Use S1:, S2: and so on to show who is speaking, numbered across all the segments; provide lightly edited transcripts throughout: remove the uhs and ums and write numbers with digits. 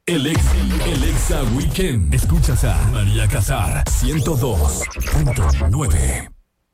S1: El Exa Weekend. Escuchas a María Casar, 102.9.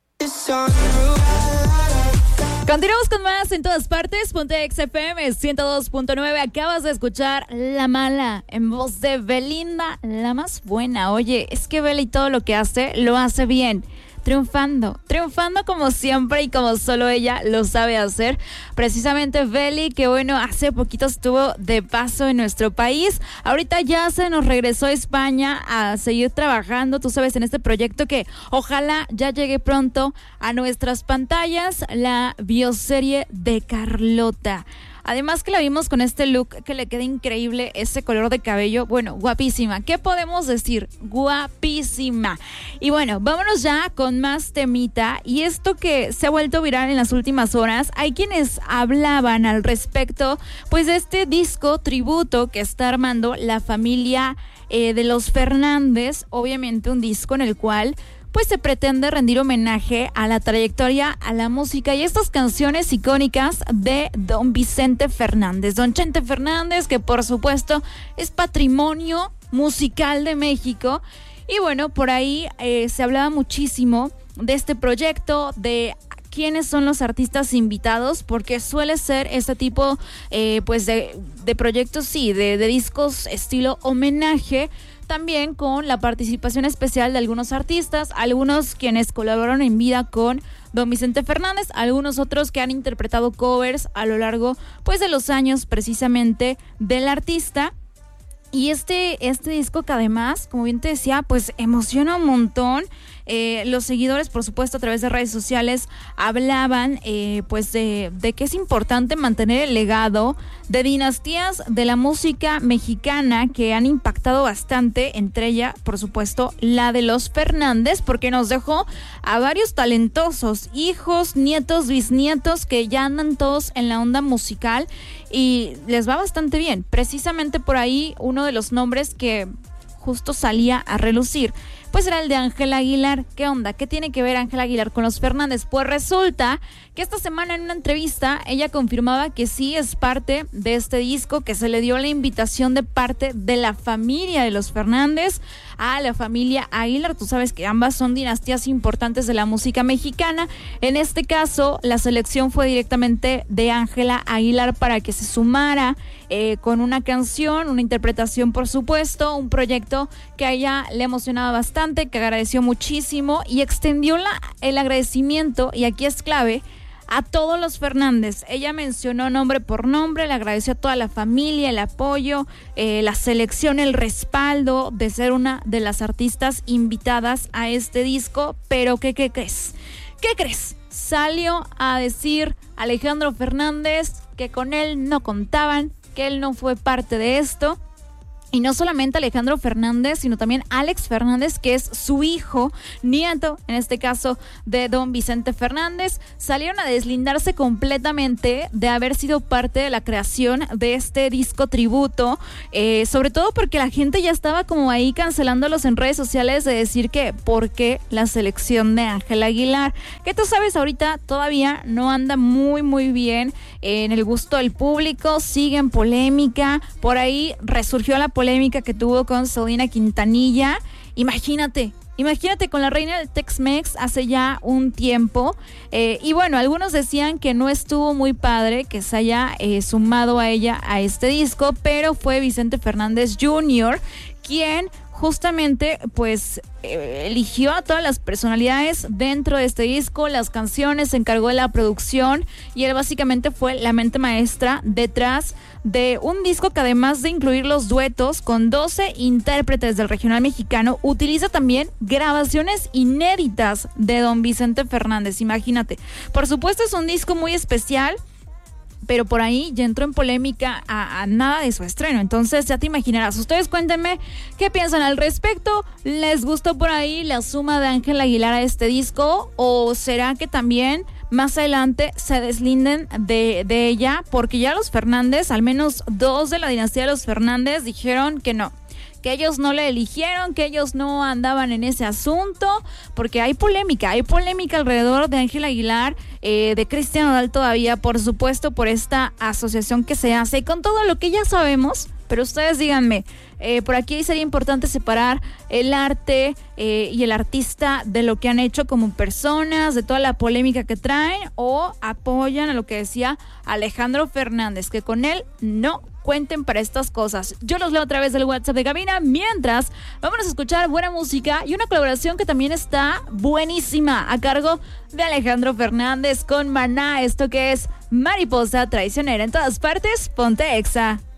S2: Continuamos con más en todas partes. Ponte XFM 102.9. Acabas de escuchar La Mala en voz de Belinda, la más buena. Oye, es que Beli todo lo que hace, lo hace bien. Triunfando como siempre y como solo ella lo sabe hacer. Precisamente Beli, que bueno, hace poquito estuvo de paso en nuestro país. Ahorita ya se nos regresó a España a seguir trabajando, tú sabes, en este proyecto que ojalá ya llegue pronto a nuestras pantallas, la bioserie de Carlota. Además que la vimos con este look que le queda increíble, ese color de cabello, bueno, guapísima. ¿Qué podemos decir? Guapísima. Y bueno, vámonos ya con más temita. Y esto que se ha vuelto viral en las últimas horas, hay quienes hablaban al respecto, pues de este disco tributo que está armando la familia de los Fernández. Obviamente un disco en el cual pues se pretende rendir homenaje a la trayectoria, a la música y estas canciones icónicas de don Vicente Fernández. Don Chente Fernández, que por supuesto es patrimonio musical de México. Y bueno, por ahí se hablaba muchísimo de este proyecto, de quiénes son los artistas invitados, porque suele ser este tipo pues de proyectos, sí, de discos estilo homenaje, también con la participación especial de algunos artistas, algunos quienes colaboraron en vida con don Vicente Fernández, algunos otros que han interpretado covers a lo largo pues de los años precisamente del artista. Y este disco que además, como bien te decía, pues emociona un montón. Los seguidores, por supuesto, a través de redes sociales hablaban pues de que es importante mantener el legado de dinastías de la música mexicana que han impactado bastante, entre ellas, por supuesto, la de los Fernández, porque nos dejó a varios talentosos, hijos, nietos, bisnietos, que ya andan todos en la onda musical y les va bastante bien. Precisamente por ahí uno de los nombres que justo salía a relucir pues era el de Ángela Aguilar. ¿Qué onda? ¿Qué tiene que ver Ángela Aguilar con los Fernández? Pues resulta que esta semana en una entrevista ella confirmaba que sí es parte de este disco, que se le dio la invitación de parte de la familia de los Fernández a la familia Aguilar. Tú sabes que ambas son dinastías importantes de la música mexicana. En este caso, la selección fue directamente de Ángela Aguilar para que se sumara con una canción, una interpretación, por supuesto, un proyecto que a ella le emocionaba bastante, que agradeció muchísimo y extendió el agradecimiento, y aquí es clave, a todos los Fernández. Ella mencionó nombre por nombre, le agradeció a toda la familia el apoyo, la selección, el respaldo de ser una de las artistas invitadas a este disco. Pero ¿qué crees? ¿Qué crees? Salió a decir Alejandro Fernández que con él no contaban, que él no fue parte de esto. Y no solamente Alejandro Fernández, sino también Alex Fernández, que es su hijo, nieto, en este caso, de don Vicente Fernández, salieron a deslindarse completamente de haber sido parte de la creación de este disco tributo, sobre todo porque la gente ya estaba como ahí cancelándolos en redes sociales de decir que ¿por qué la selección de Ángela Aguilar? Que tú sabes, ahorita todavía no anda muy bien en el gusto del público, sigue en polémica, por ahí resurgió la polémica que tuvo con Selena Quintanilla. Imagínate con la reina del Tex-Mex hace ya un tiempo, y bueno, algunos decían que no estuvo muy padre que se haya sumado a ella a este disco, pero fue Vicente Fernández Jr. quien justamente pues eligió a todas las personalidades dentro de este disco, las canciones, se encargó de la producción, y él básicamente fue la mente maestra detrás de un disco que, además de incluir los duetos con 12 intérpretes del regional mexicano, utiliza también grabaciones inéditas de don Vicente Fernández. Imagínate, por supuesto es un disco muy especial, pero por ahí ya entró en polémica a nada de su estreno. Entonces ya te imaginarás. Ustedes cuéntenme qué piensan al respecto. ¿Les gustó por ahí la suma de Ángela Aguilar a este disco? ¿O será que también más adelante se deslinden de ella? Porque ya los Fernández, al menos dos de la dinastía de los Fernández, dijeron que no, que ellos no le eligieron, que ellos no andaban en ese asunto, porque hay polémica alrededor de Ángela Aguilar, de Cristian Nodal todavía, por supuesto, por esta asociación que se hace, y con todo lo que ya sabemos Pero ustedes díganme, por aquí sería importante separar el arte y el artista de lo que han hecho como personas, de toda la polémica que traen, o apoyan a lo que decía Alejandro Fernández, que con él no cuenten para estas cosas. Yo los leo a través del WhatsApp de cabina. Mientras, vámonos a escuchar buena música y una colaboración que también está buenísima a cargo de Alejandro Fernández con Maná. Esto que es Mariposa Traicionera. En todas partes, ponte Exa.